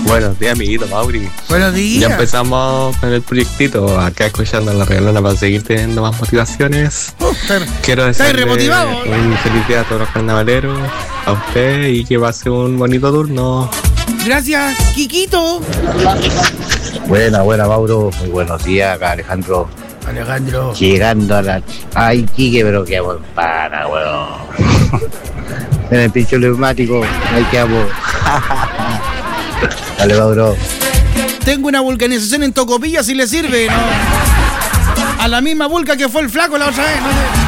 Buenos días, amiguito Mauri. Buenos días. Ya empezamos con el proyectito, acá escuchando la regalona para seguir teniendo más motivaciones. Quiero decirle un feliz día a todos los carnavaleros, a usted, y que pase un bonito turno. Gracias, Kikito. Buena, Mauro. Muy buenos días, acá Alejandro. Llegando a la... Ay, Quique, pero qué amor para, weón. En el pincho neumático, ahí quedamos. Dale, Mauro. Tengo una vulcanización en Tocopilla, si le sirve, ¿no? A la misma vulca que fue el flaco la otra vez, no sé.